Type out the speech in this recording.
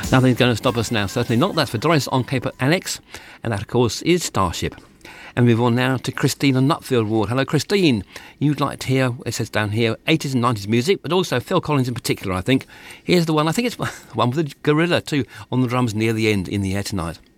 Nothing's going to stop us now, certainly not. That's for Doris on Cape Annex, and that, of course, is Starship. And we move on now to Christina Nutfield Ward. Hello, Christine. You'd like to hear, it says down here, 80s and 90s music, but also Phil Collins in particular, I think. Here's the one, I think it's the one with the gorilla, too, on the drums near the end, In the Air Tonight.